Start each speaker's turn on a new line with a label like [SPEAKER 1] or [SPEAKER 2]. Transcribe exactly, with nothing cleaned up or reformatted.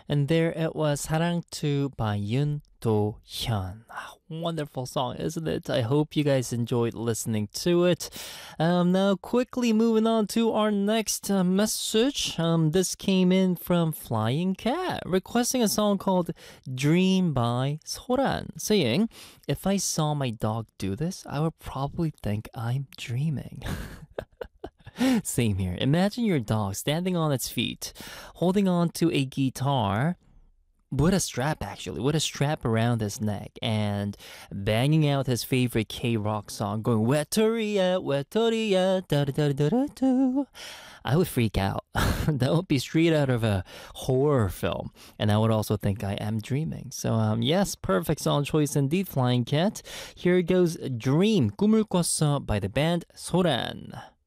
[SPEAKER 1] And there it was, 사랑투 by Yoon Do-hyun. Ah, wonderful song, isn't it? I hope you guys enjoyed listening to it. Um, now, quickly moving on to our next uh, message. Um, this came in from Flying Cat, requesting a song called Dream by Soran, saying, if I saw my dog do this, I would probably think I'm dreaming. Same here. Imagine your dog standing on its feet, holding on to a guitar with a strap, actually, with a strap around his neck, and banging out his favorite K-rock song, going Wetoria, Wetoria, da da da da da da. I would freak out. That would be straight out of a horror film, and I would also think I am dreaming. So, um, yes, perfect song choice indeed, Flying Cat. Here goes Dream, 꿈을 꿨어 by the band Soran.